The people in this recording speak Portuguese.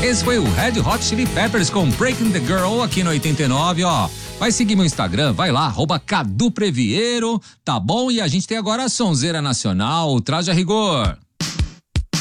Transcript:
Esse foi o Red Hot Chili Peppers com Breaking the Girl aqui no 89, ó. Vai seguir meu Instagram, vai lá, @Cadu Previeiro, tá bom? E a gente tem agora a sonzeira nacional, Traje a Rigor.